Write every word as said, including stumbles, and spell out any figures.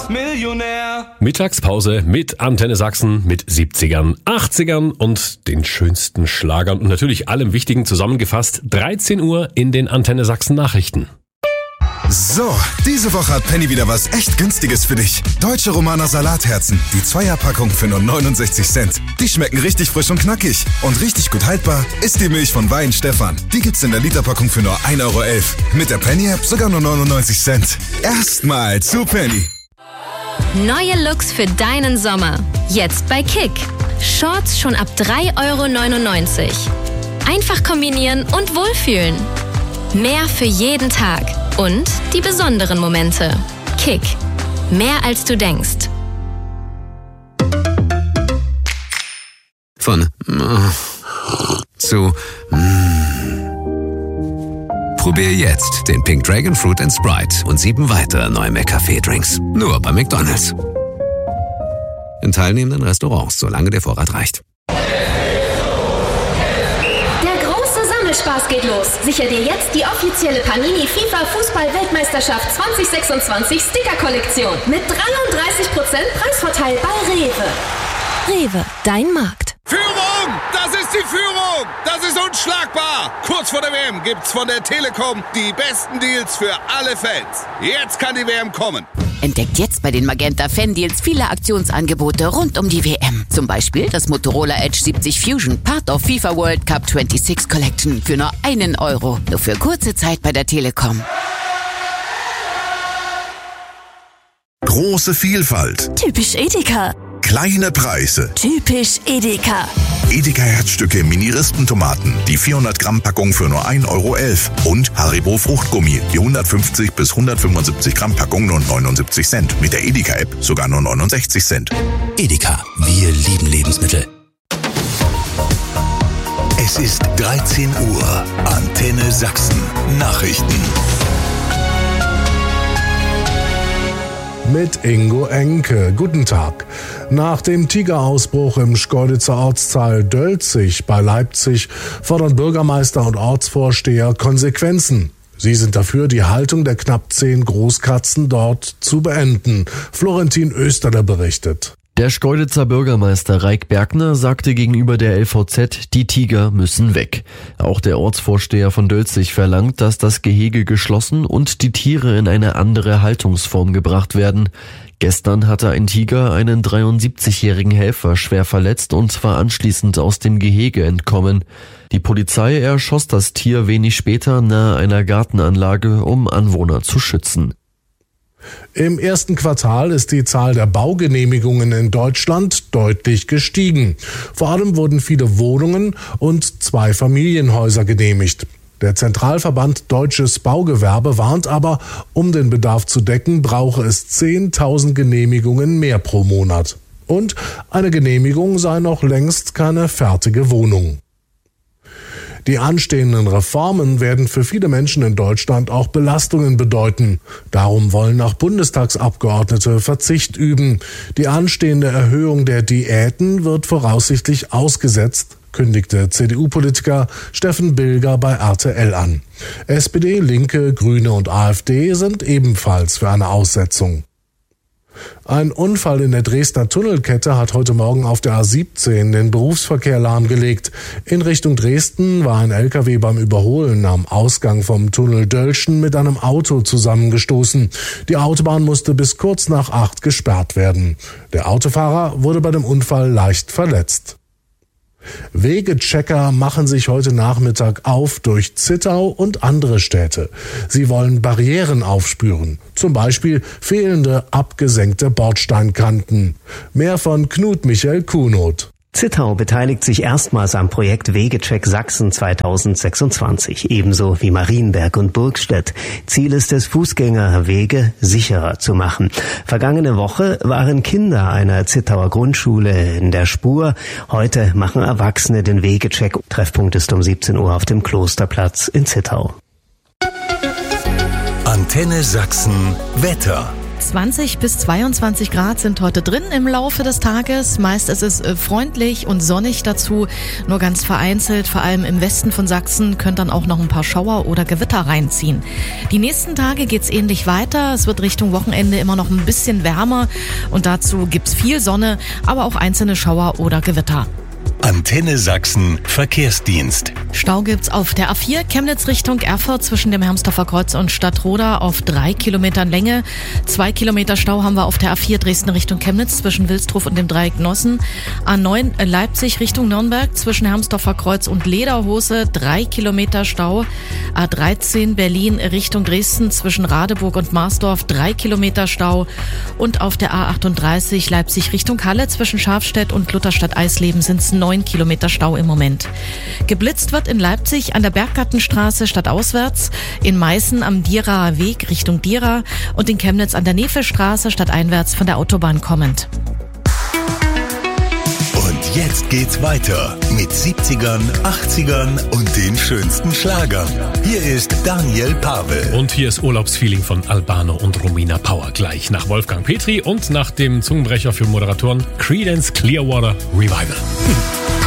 Millionär. Mittagspause mit Antenne Sachsen mit siebzigern, achtzigern und den schönsten Schlagern und natürlich allem Wichtigen zusammengefasst. dreizehn Uhr in den Antenne Sachsen Nachrichten. So, diese Woche hat Penny wieder was echt Günstiges für dich. Deutsche Romaner Salatherzen, die Zweierpackung für nur neunundsechzig Cent. Die schmecken richtig frisch und knackig. Und richtig gut haltbar ist die Milch von Wein Stefan. Die gibt's in der Literpackung für nur ein Euro elf. Mit der Penny-App sogar nur neunundneunzig Cent. Erstmal zu Penny. Neue Looks für deinen Sommer. Jetzt bei Kick. Shorts schon ab drei Euro neunundneunzig. Einfach kombinieren und wohlfühlen. Mehr für jeden Tag. Und die besonderen Momente. Kick. Mehr als du denkst. Von äh, zu mm. Probier jetzt den Pink Dragon Fruit and Sprite und sieben weitere neue McCafé-Drinks. Nur bei McDonald's. In teilnehmenden Restaurants, solange der Vorrat reicht. Spaß geht los. Sicher dir jetzt die offizielle Panini FIFA Fußball-Weltmeisterschaft zwanzig sechsundzwanzig Sticker-Kollektion mit dreiunddreißig Prozent Preisvorteil bei Rewe. Rewe, dein Markt. Führung! Das ist die Führung! Das ist unschlagbar! Kurz vor der W M gibt's von der Telekom die besten Deals für alle Fans. Jetzt kann die W M kommen. Entdeckt jetzt bei den Magenta Fan-Deals viele Aktionsangebote rund um die W M. Zum Beispiel das Motorola Edge siebzig Fusion, Part of FIFA World Cup sechsundzwanzig Collection für nur einen Euro. Nur für kurze Zeit bei der Telekom. Große Vielfalt. Typisch Edeka. Kleine Preise. Typisch Edeka. Edeka Herzstücke Mini-Rispentomaten, die vierhundert Gramm Packung für nur ein Euro elf. Und Haribo Fruchtgummi, die hundertfünfzig bis hundertfünfundsiebzig Gramm Packung nur neunundsiebzig Cent. Mit der Edeka-App sogar nur neunundsechzig Cent. Edeka, wir lieben Lebensmittel. Es ist dreizehn Uhr. Antenne Sachsen. Nachrichten. Mit Ingo Enke. Guten Tag. Nach dem Tigerausbruch im Schkeuditzer Ortsteil Dölzig bei Leipzig fordern Bürgermeister und Ortsvorsteher Konsequenzen. Sie sind dafür, die Haltung der knapp zehn Großkatzen dort zu beenden. Florentin Österle berichtet. Der Schkeuditzer Bürgermeister Raik Bergner sagte gegenüber der L V Z, die Tiger müssen weg. Auch der Ortsvorsteher von Dölzig verlangt, dass das Gehege geschlossen und die Tiere in eine andere Haltungsform gebracht werden. Gestern hatte ein Tiger einen dreiundsiebzigjährigen Helfer schwer verletzt und war anschließend aus dem Gehege entkommen. Die Polizei erschoss das Tier wenig später nahe einer Gartenanlage, um Anwohner zu schützen. Im ersten Quartal ist die Zahl der Baugenehmigungen in Deutschland deutlich gestiegen. Vor allem wurden viele Wohnungen und zwei Familienhäuser genehmigt. Der Zentralverband Deutsches Baugewerbe warnt aber, um den Bedarf zu decken, brauche es zehntausend Genehmigungen mehr pro Monat. Und eine Genehmigung sei noch längst keine fertige Wohnung. Die anstehenden Reformen werden für viele Menschen in Deutschland auch Belastungen bedeuten. Darum wollen auch Bundestagsabgeordnete Verzicht üben. Die anstehende Erhöhung der Diäten wird voraussichtlich ausgesetzt, kündigte C D U-Politiker Steffen Bilger bei R T L an. S P D, Linke, Grüne und AfD sind ebenfalls für eine Aussetzung. Ein Unfall in der Dresdner Tunnelkette hat heute Morgen auf der A siebzehn den Berufsverkehr lahmgelegt. In Richtung Dresden war ein L K W beim Überholen am Ausgang vom Tunnel Dölschen mit einem Auto zusammengestoßen. Die Autobahn musste bis kurz nach acht gesperrt werden. Der Autofahrer wurde bei dem Unfall leicht verletzt. Wegechecker machen sich heute Nachmittag auf durch Zittau und andere Städte. Sie wollen Barrieren aufspüren, zum Beispiel fehlende abgesenkte Bordsteinkanten. Mehr von Knut Michael Kuhnot. Zittau beteiligt sich erstmals am Projekt Wegecheck Sachsen zweitausendsechsundzwanzig, ebenso wie Marienberg und Burgstedt. Ziel ist es, Fußgängerwege sicherer zu machen. Vergangene Woche waren Kinder einer Zittauer Grundschule in der Spur. Heute machen Erwachsene den Wegecheck. Treffpunkt ist um siebzehn Uhr auf dem Klosterplatz in Zittau. Antenne Sachsen Wetter. zwanzig bis zweiundzwanzig Grad sind heute drin im Laufe des Tages. Meist ist es freundlich und sonnig dazu. Nur ganz vereinzelt, vor allem im Westen von Sachsen, können dann auch noch ein paar Schauer oder Gewitter reinziehen. Die nächsten Tage geht's ähnlich weiter. Es wird Richtung Wochenende immer noch ein bisschen wärmer. Und dazu gibt's viel Sonne, aber auch einzelne Schauer oder Gewitter. Antenne Sachsen Verkehrsdienst. Stau gibt's auf der A vier Chemnitz Richtung Erfurt zwischen dem Hermsdorfer Kreuz und Stadtroda auf drei Kilometern Länge. Zwei Kilometer Stau haben wir auf der A vier Dresden Richtung Chemnitz zwischen Wilsdruf und dem Dreieck Nossen. A neun Leipzig Richtung Nürnberg zwischen Hermsdorfer Kreuz und Lederhose. Drei Kilometer Stau. A dreizehn Berlin Richtung Dresden zwischen Radeburg und Marsdorf. Drei Kilometer Stau. Und auf der A achtunddreißig Leipzig Richtung Halle zwischen Schafstedt und Lutherstadt-Eisleben sind's neun Kilometer Stau im Moment. Geblitzt wird in Leipzig an der Berggartenstraße stadtauswärts, in Meißen am Dieraer Weg Richtung Diera und in Chemnitz an der Nefelstraße stadteinwärts von der Autobahn kommend. Und jetzt geht's weiter mit siebzigern, achtzigern und den schönsten Schlagern. Hier ist Daniel Pavel. Und hier ist Urlaubsfeeling von Albano und Romina Power gleich nach Wolfgang Petri und nach dem Zungenbrecher für Moderatoren Creedence Clearwater Revival.